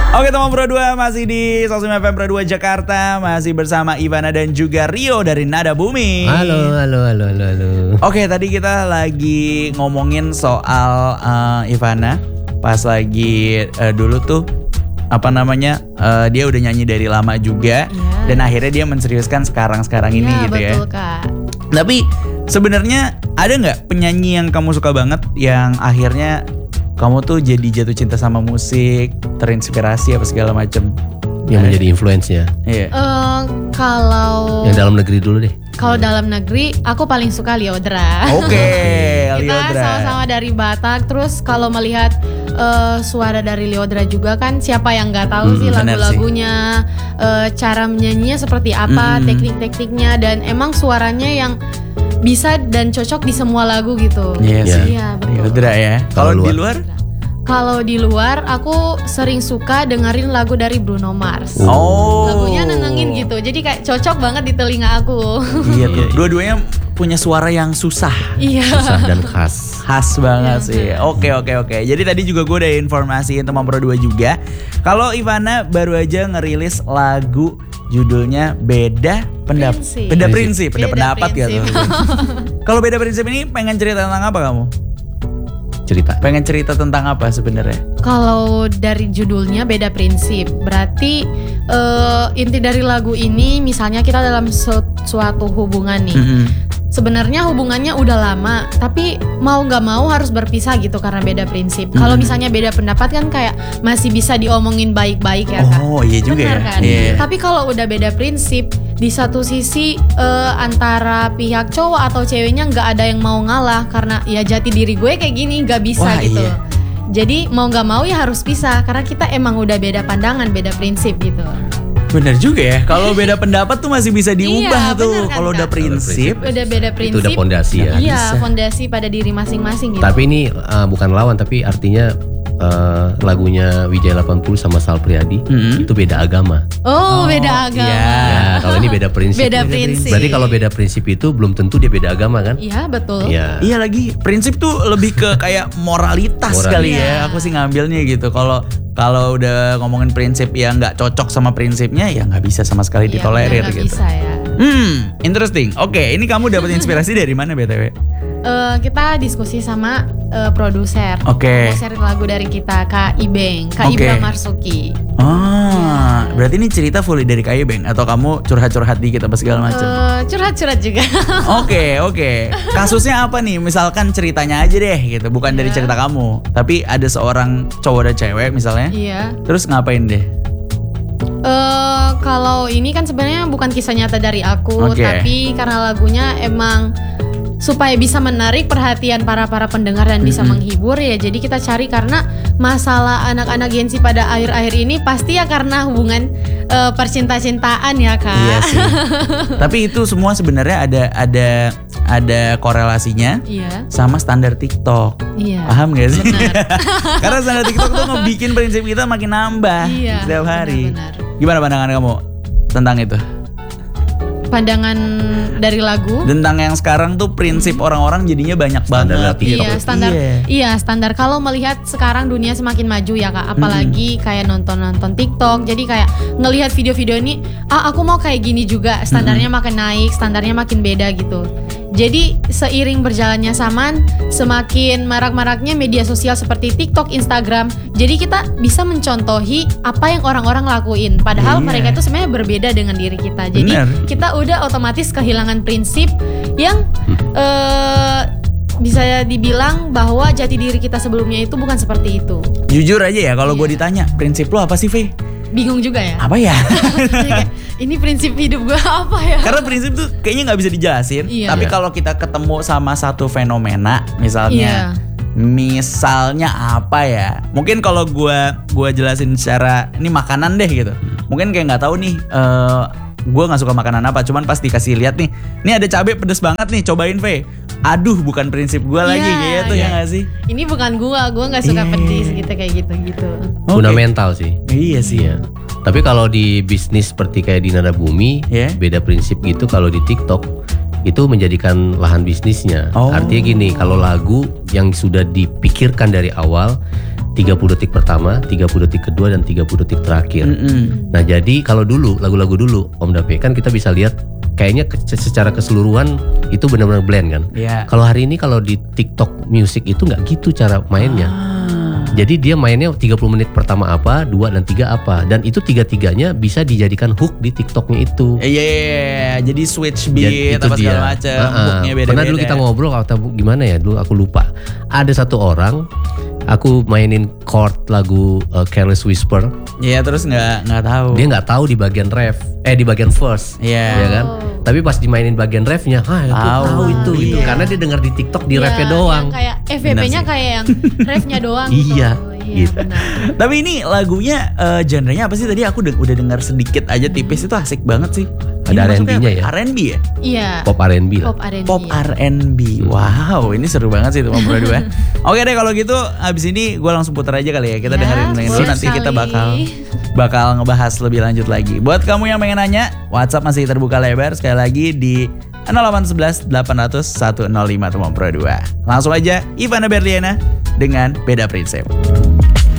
Oke teman Pro 2 masih di Sosum FM Pro 2 Jakarta. Masih bersama Ivana dan juga Rio dari Nada Bumi. Halo. Oke tadi kita lagi ngomongin soal Ivana. Pas lagi dulu tuh dia udah nyanyi dari lama juga. Dan akhirnya dia menseriuskan sekarang ini gitu ya. Betul Kak. Tapi sebenarnya ada gak penyanyi yang kamu suka banget yang akhirnya kamu tuh jadi jatuh cinta sama musik, terinspirasi apa segala macem? Yang menjadi influence-nya. Iya. Kalau yang dalam negeri dulu deh. Kalau dalam negeri, aku paling suka Lyodra. Oke, Kita Lyodra. sama-sama dari Batak. Terus kalau melihat suara dari Lyodra juga kan, siapa yang nggak tahu sih lagu-lagunya, cara menyanyinya seperti apa, teknik-tekniknya, dan emang suaranya yang bisa dan cocok di semua lagu gitu. Iya sih. Iya betul. Lyodra ya. Kalau di luar? Kalau di luar aku sering suka dengerin lagu dari Bruno Mars. Oh. Lagunya nenangin gitu. Jadi kayak cocok banget di telinga aku. Iya tuh. Dua-duanya punya suara yang susah. Iya. Susah dan khas. Khas banget sih. Oke. Jadi tadi juga gue udah informasiin teman Pro 2 juga. Kalau Ivana baru aja ngerilis lagu judulnya Beda Pendapat. Beda Prinsip. Beda Pendapat gitu. Kalau Beda Prinsip ini pengen cerita tentang apa kamu? Pengen cerita tentang apa sebenarnya? Kalau dari judulnya Beda Prinsip, berarti inti dari lagu ini misalnya kita dalam suatu hubungan nih. Sebenarnya hubungannya udah lama, tapi mau gak mau harus berpisah gitu karena beda prinsip. Kalau misalnya beda pendapat kan kayak masih bisa diomongin baik-baik ya Kak. Oh iya juga. Benar ya kan? yeah. Tapi kalau udah beda prinsip, di satu sisi antara pihak cowok atau ceweknya gak ada yang mau ngalah. Karena ya jati diri gue kayak gini gak bisa. Wah, gitu iya. Jadi mau gak mau ya harus pisah, karena kita emang udah beda pandangan, beda prinsip gitu. Bener juga ya, kalau beda pendapat tuh masih bisa diubah tuh. Kan, kalau udah prinsip, udah beda prinsip. Itu udah fondasi ya. Iya, fondasi pada diri masing-masing gitu. Tapi ini bukan lawan, tapi artinya lagunya Wijaya 80 sama Sal Priadi itu beda agama. Oh, beda agama. Ya, kalau ini beda prinsip. Beda prinsip. Berarti kalau beda prinsip itu belum tentu dia beda agama kan? Iya, betul. Iya lagi, prinsip tuh lebih ke kayak moralitas kali ya. Aku sih ngambilnya gitu. Kalau udah ngomongin prinsip yang nggak cocok sama prinsipnya, ya nggak bisa sama sekali ditolerir gak gitu. Bisa ya. Interesting. Oke, ini kamu dapat inspirasi dari mana BTW? Kita diskusi sama produser. Oke. Produser lagu dari kita, Kak Ibeng, Kak Ibra Marsuki. Berarti ini cerita fully dari Kak Ibeng atau kamu curhat-curhat dikit apa segala macam? Curhat-curhat juga. Oke. Kasusnya apa nih? Misalkan ceritanya aja deh gitu, bukan dari cerita kamu, tapi ada seorang cowok dan cewek misalnya. Iya. Terus ngapain deh? Kalau ini kan sebenarnya bukan kisah nyata dari aku, tapi karena lagunya emang supaya bisa menarik perhatian para pendengar dan bisa menghibur ya. Jadi kita cari karena masalah anak-anak Gen Z pada akhir-akhir ini pasti ya karena hubungan percinta-cintaan ya Kak. Iya sih. Tapi itu semua sebenarnya ada korelasinya sama standar TikTok. Iya. Paham gak sih? Karena standar TikTok tuh ngebikin prinsip kita makin nambah setiap hari. Benar. Gimana pandangan kamu tentang itu? Pandangan dari lagu tentang yang sekarang tuh prinsip orang-orang jadinya banyak banget gitu. Iya, standar. Kalau melihat sekarang dunia semakin maju ya Kak, apalagi kayak nonton TikTok. Jadi kayak ngelihat video-video ini, aku mau kayak gini juga. Standarnya makin naik, standarnya makin beda gitu. Jadi seiring berjalannya zaman, semakin marak-maraknya media sosial seperti TikTok, Instagram. Jadi kita bisa mencontohi apa yang orang-orang lakuin. Padahal mereka itu sebenarnya berbeda dengan diri kita. Jadi kita udah otomatis kehilangan prinsip yang bisa dibilang bahwa jati diri kita sebelumnya itu bukan seperti itu. Jujur aja ya, kalau gue ditanya prinsip lo apa sih, Fe? Bingung juga ya. Apa ya? Ini prinsip hidup gue apa ya? Karena prinsip tuh kayaknya nggak bisa dijelasin. Tapi kalau kita ketemu sama satu fenomena, misalnya apa ya? Mungkin kalau gue jelasin secara ini makanan deh gitu. Mungkin kayak nggak tahu nih. Gue nggak suka makanan apa, cuman pas dikasih lihat nih, ini ada cabai pedes banget nih, cobain Ve. Aduh, bukan prinsip gue lagi gitu ya nggak sih? Ini bukan gue nggak suka pedes gitu kayak gitu. Fundamental sih. Iya sih. Iya. Tapi kalau di bisnis seperti kayak di Nada Bumi, beda prinsip gitu. Kalau di TikTok itu menjadikan lahan bisnisnya. Artinya gini, kalau lagu yang sudah dipikirkan dari awal 30 detik pertama, 30 detik kedua, dan 30 detik terakhir. Nah jadi kalau dulu, lagu-lagu dulu Om Dape kan kita bisa lihat kayaknya secara keseluruhan itu benar-benar blend kan. Kalau hari ini kalau di TikTok Music itu nggak gitu cara mainnya. Jadi dia mainnya 30 menit pertama apa, 2 dan 3 apa. Dan itu 3-3-nya bisa dijadikan hook di TikToknya itu. Iya, jadi switch beat apa segala macam. Hooknya beda-beda. Pernah dulu kita ngobrol atau gimana ya, dulu aku lupa. Ada satu orang, aku mainin chord lagu Careless Whisper. Iya, terus nggak tahu. Dia nggak tahu di bagian ref, di bagian verse. Ya kan? Tapi pas dimainin bagian refnya, aku tahu itu gitu. Karena dia dengar di TikTok di refnya doang. Kayak FVP-nya kayak yang refnya doang. Iya, gitu. Tapi ini lagunya genrenya apa sih? Tadi aku udah dengar sedikit aja tipis, itu asik banget sih. Ada R&B-nya ya? R&B ya? Iya. Pop R&B lah. Pop R&B. Wow, ini seru banget sih teman Pro 2. Oke deh kalau gitu abis ini gue langsung putar aja kali ya. Kita dengerin dulu, nanti kita bakal ngebahas lebih lanjut lagi. Buat kamu yang pengen nanya, WhatsApp masih terbuka lebar sekali lagi di 0811 800 105 teman Pro 2. Langsung aja Ivana Berliana dengan Beda Prinsip.